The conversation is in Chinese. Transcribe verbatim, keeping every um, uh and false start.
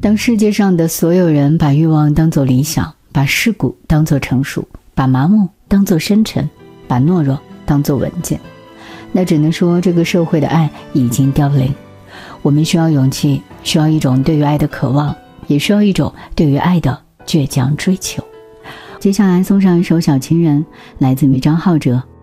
当世界上的所有人把欲望当作理想，把世故当作成熟，把麻木当作深沉，把懦弱当作稳健，那只能说这个社会的爱已经凋零。我们需要勇气，需要一种对于爱的渴望，也需要一种对于爱的倔强追求。接下来送上一首《小情人》，来自于张浩哲。